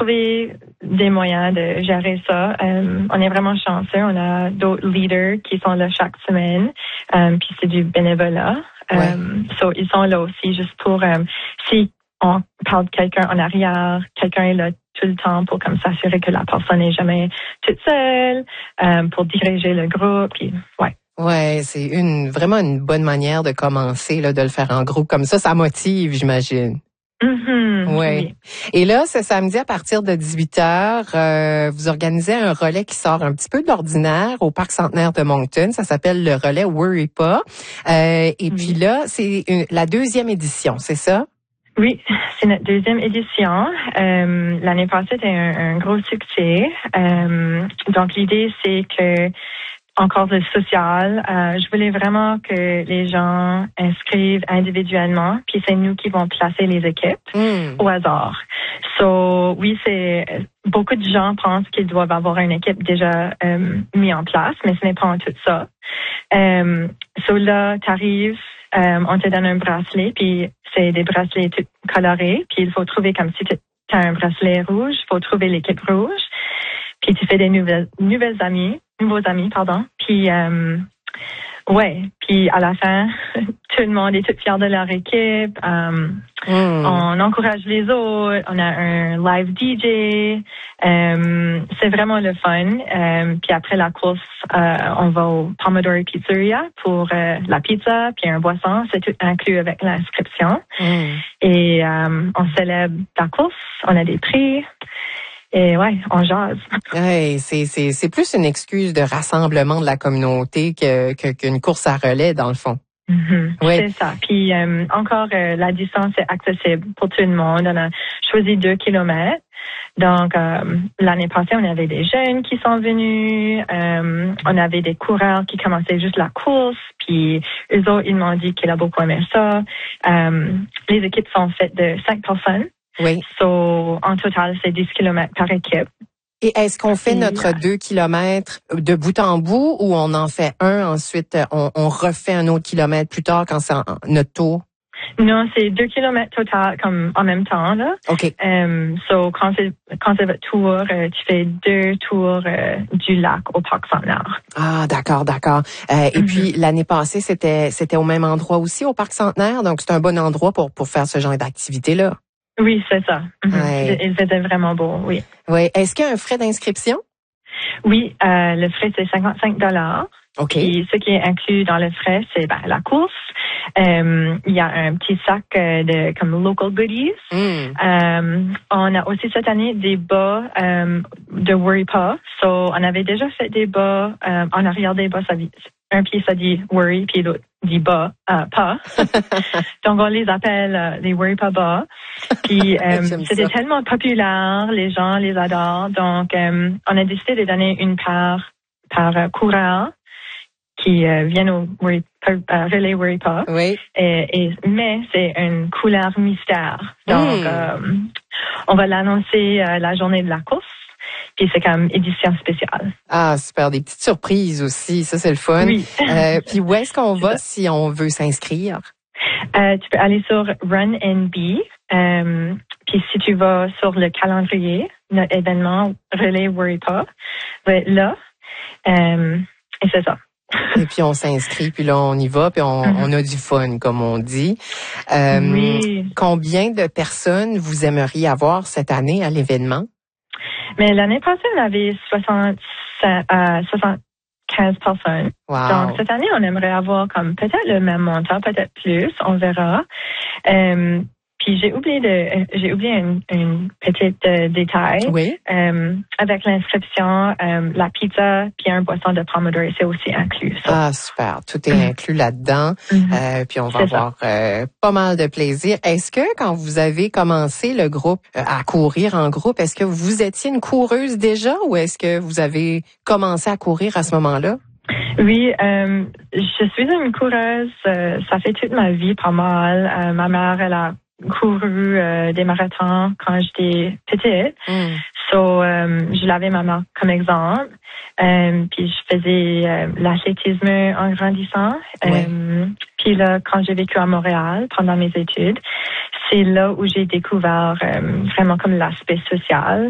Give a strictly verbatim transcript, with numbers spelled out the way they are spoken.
trouvé des moyens de gérer ça. Euh, on est vraiment chanceux. On a d'autres leaders qui sont là chaque semaine. Euh, puis c'est du bénévolat. Ouais. Euh, so, ils sont là aussi juste pour euh, si on parle de quelqu'un en arrière, quelqu'un est là tout le temps pour comme s'assurer que la personne n'est jamais toute seule, euh, pour diriger le groupe. Puis, ouais. Ouais, c'est une vraiment une bonne manière de commencer là, de le faire en groupe comme ça. Ça motive, j'imagine. Mm-hmm, ouais. Oui. Et là, ce samedi à partir de dix-huit heures, euh, vous organisez un relais qui sort un petit peu de l'ordinaire au Parc Centenaire de Moncton. Ça s'appelle le relais Worry Pas. Euh, et oui. Puis là, c'est une, la deuxième édition, c'est ça? Oui, c'est notre deuxième édition. Euh, l'année passée, c'était un, un gros succès. Euh, donc, l'idée, c'est que encore le social, euh, je voulais vraiment que les gens inscrivent individuellement, puis c'est nous qui vont placer les équipes mm. au hasard. So, oui, c'est beaucoup de gens pensent qu'ils doivent avoir une équipe déjà euh, mise en place, mais ce n'est pas en tout ça. Euh, so là, t'arrives, euh, on te donne un bracelet, puis c'est des bracelets tout colorés, puis il faut trouver comme si tu as un bracelet rouge, il faut trouver l'équipe rouge, puis tu fais des nouvelles nouvelles amies. nouveaux amis, pardon. Puis, euh, ouais. Puis, à la fin, tout le monde est tout fier de leur équipe. Euh, mm. On encourage les autres. On a un live D J. Euh, c'est vraiment le fun. Euh, puis après la course, euh, on va au Pomodoro Pizzeria pour euh, la pizza puis un boisson. C'est tout inclus avec l'inscription. Mm. Et euh, on célèbre la course. On a des prix. Et ouais, on jase. Hey, c'est c'est c'est plus une excuse de rassemblement de la communauté que, que qu'une course à relais dans le fond. Mm-hmm. Oui. C'est ça. Puis euh, encore, euh, la distance est accessible pour tout le monde. On a choisi deux kilomètres. Donc euh, l'année passée, on avait des jeunes qui sont venus. Euh, on avait des coureurs qui commençaient juste la course. Puis eux autres, ils m'ont dit qu'ils ont beaucoup aimé ça. Euh, les équipes sont faites de cinq personnes. Oui. So, en total, c'est dix kilomètres par équipe. Et est-ce qu'on fait notre deux kilomètres de bout en bout ou on en fait un, ensuite on, on refait un autre kilomètre plus tard quand c'est en, notre tour? Non, c'est deux kilomètres total comme en même temps là. OK. Um, so quand c'est quand c'est votre tour, euh, tu fais deux tours euh, du lac au Parc Centenaire. Ah, d'accord, d'accord. Euh, mm-hmm. Et puis l'année passée, c'était c'était au même endroit aussi au Parc Centenaire, donc c'est un bon endroit pour pour faire ce genre d'activité là. Oui, c'est ça. Mm-hmm. Ouais. Il faisait vraiment beau, oui. Oui. Est-ce qu'il y a un frais d'inscription? Oui, euh, le frais, c'est cinquante-cinq dollars. OK. Et ce qui est inclus dans le frais, c'est ben, la course. Euh, il y a un petit sac euh, de comme local goodies. Mm. Euh, on a aussi cette année des bas euh, de Worry Pas. So, on avait déjà fait des bas. Euh, en arrière des bas, ça dit, un pied, ça dit Worry, puis l'autre dit bas, euh, pas. Donc, on les appelle euh, les Worry Pas bas. Puis, euh, c'était ça. Tellement populaire, les gens les adorent. Donc, euh, on a décidé de donner une part par euh, coureur qui euh, viennent au Worry, euh, relais Worry Pas. Oui. Et, et, mais c'est une couleur mystère. Donc, mm. euh, on va l'annoncer euh, la journée de la course. Puis c'est comme édition spéciale. Ah, super. Des petites surprises aussi. Ça, c'est le fun. Oui. euh, puis où est-ce qu'on va si on veut s'inscrire? Euh, tu peux aller sur Run N B. Euh, puis si tu vas sur le calendrier, notre événement Relais Worry Pas, va être là. Euh, et c'est ça. Et puis on s'inscrit, puis là on y va, puis on, mm-hmm. on a du fun, comme on dit. Euh, oui. Combien de personnes vous aimeriez avoir cette année à l'événement? Mais l'année passée, on avait soixante, euh, soixante-quinze personnes. Wow. Donc cette année, on aimerait avoir comme peut-être le même montant, peut-être plus, on verra. Euh, Puis j'ai oublié de, j'ai oublié une, une petite euh, détail. Oui. Euh, avec l'inscription, euh, la pizza puis un boisson de Pomodoro, c'est aussi inclus. Ça. Ah super, tout est mm-hmm. inclus là-dedans. Mm-hmm. Euh, puis on va c'est avoir euh, pas mal de plaisir. Est-ce que quand vous avez commencé le groupe euh, à courir en groupe, est-ce que vous étiez une coureuse déjà ou est-ce que vous avez commencé à courir à ce moment-là? Oui, euh, je suis une coureuse. Euh, ça fait toute ma vie pas mal. Euh, ma mère, elle a couru euh, des marathons quand j'étais petite. Mm. So, euh, je l'avais ma mère comme exemple. Euh, puis je faisais euh, l'athlétisme en grandissant. Ouais. Euh, puis là, quand j'ai vécu à Montréal pendant mes études, c'est là où j'ai découvert euh, vraiment comme l'aspect social.